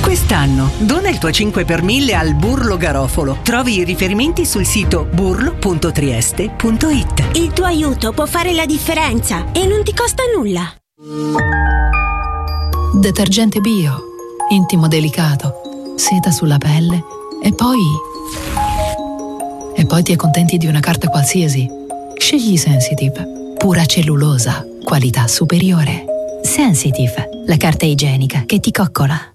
Quest'anno dona il tuo 5 per 1000 al Burlo Garofalo. Trovi i riferimenti sul sito burlo.trieste.it. Il tuo aiuto può fare la differenza e non ti costa nulla. Detergente bio, intimo delicato, seta sulla pelle e poi ti accontenti di una carta qualsiasi. Scegli Sensitive, pura cellulosa, qualità superiore. Sensitive, la carta igienica che ti coccola.